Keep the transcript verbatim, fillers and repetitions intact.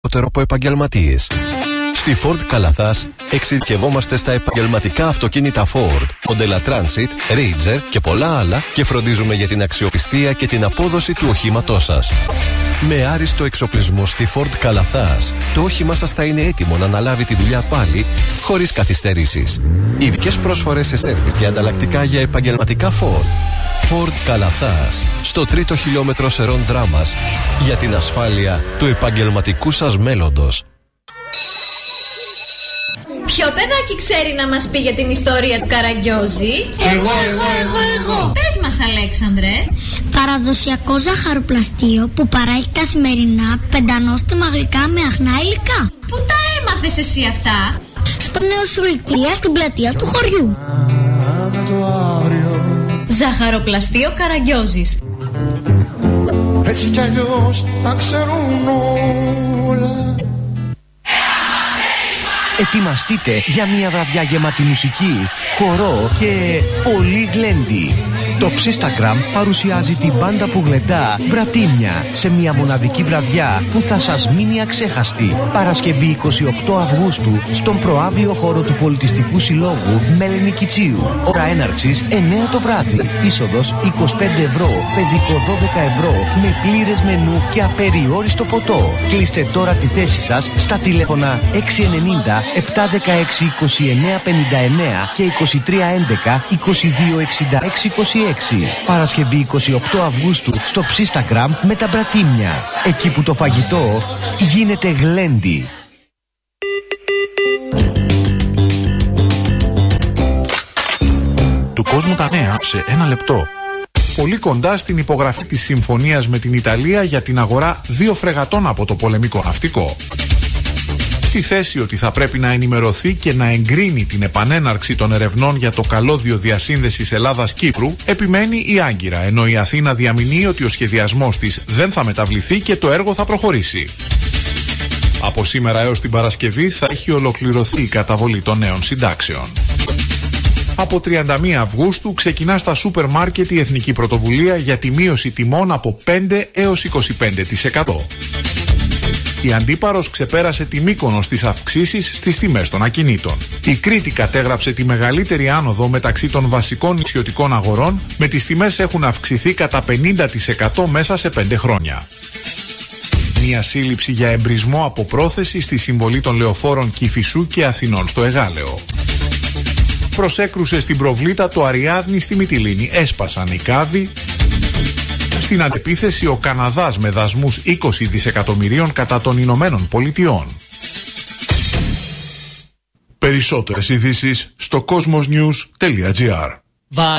περισσότερο από επαγγελματίες. Στη Ford Καλαθάς εξειδικευόμαστε στα επαγγελματικά αυτοκίνητα Ford, μοντέλα Transit, Ranger και πολλά άλλα και φροντίζουμε για την αξιοπιστία και την απόδοση του οχήματός σας. Με άριστο εξοπλισμό στη Ford Καλαθάς, το όχημά σας θα είναι έτοιμο να αναλάβει τη δουλειά πάλι, χωρίς καθυστερήσεις. Ειδικές πρόσφορες σε σέρβις και ανταλλακτικά για επαγγελματικά Ford. Ford Καλαθάς, στο τρίτο χιλιόμετρο Σερών Δράμας, για την ασφάλεια του επαγγελματικού σας μέλλοντος. Ποιο παιδάκι ξέρει να μας πει για την ιστορία του Καραγκιόζη? Εγώ, εγώ, εγώ, εγώ. Πες μας, Αλέξανδρε. Παραδοσιακό ζαχαροπλαστείο που παράγει καθημερινά πεντανόστιμα γλυκά με αχνά υλικά. Πού τα έμαθες εσύ αυτά? Στο Νεοσουλκία, στην πλατεία του χωριού. Ζαχαροπλαστείο Καραγκιόζης. Έτσι κι αλλιώς τα ξέρουν όλα. Ετοιμαστείτε για μια βραδιά γεμάτη μουσική, χορό και πολύ γλέντι. Το Ψίσταγκραμ παρουσιάζει την μπάντα που γλεντά Μπρατίμια σε μια μοναδική βραδιά που θα σας μείνει αξέχαστη. Παρασκευή εικοστή ογδόη Αυγούστου στον προαύλιο χώρο του Πολιτιστικού Συλλόγου Μέλενη Κιτσίου. Ώρα έναρξης εννέα το βράδυ. Είσοδος είκοσι πέντε ευρώ, παιδικό δώδεκα ευρώ με πλήρες μενού και απεριόριστο ποτό. Κλείστε τώρα τη θέση σας στα τηλέφωνα έξι ενενήντα επτά δεκαέξι είκοσι εννέα πενήντα εννέα και είκοσι τρία έντεκα είκοσι δύο εξήντα έξι είκοσι έξι. Παρασκευή εικοστή ογδόη Αυγούστου στο Ψίσταγκραμ με τα Μπρατίμια. Εκεί που το φαγητό γίνεται γλέντι. Του κόσμου τα νέα σε ένα λεπτό. Πολύ κοντά στην υπογραφή της συμφωνίας με την Ιταλία για την αγορά δύο φρεγατών από το πολεμικό ναυτικό. Στη θέση ότι θα πρέπει να ενημερωθεί και να εγκρίνει την επανέναρξη των ερευνών για το καλώδιο διασύνδεσης Ελλάδας-Κύπρου, επιμένει η Άγκυρα, ενώ η Αθήνα διαμηνύει ότι ο σχεδιασμός της δεν θα μεταβληθεί και το έργο θα προχωρήσει. Από σήμερα έως την Παρασκευή θα έχει ολοκληρωθεί η καταβολή των νέων συντάξεων. Από τριάντα μία Αυγούστου ξεκινά στα σούπερ μάρκετ η εθνική πρωτοβουλία για τη μείωση τιμών από πέντε έως είκοσι πέντε τοις εκατό. Η Αντίπαρος ξεπέρασε τη Μύκονο στις αυξήσεις στις τιμές των ακινήτων. Η Κρήτη κατέγραψε τη μεγαλύτερη άνοδο μεταξύ των βασικών νησιωτικών αγορών, με τις τιμές έχουν αυξηθεί κατά πενήντα τοις εκατό μέσα σε πέντε χρόνια. Μια σύλληψη για εμπρισμό από πρόθεση στη συμβολή των λεωφόρων Κηφισού και Αθηνών στο Εγάλεο. Προσέκρουσε στην Προβλήτα το Αριάδνη στη Μυτιλήνη, έσπασαν οι κάδοι. Στην αντεπίθεση ο Καναδάς με δασμούς είκοσι δισεκατομμυρίων κατά των Ηνωμένων Πολιτειών. Περισσότερες ειδήσεις στο κόσμος νιους τελεία τζι άρ.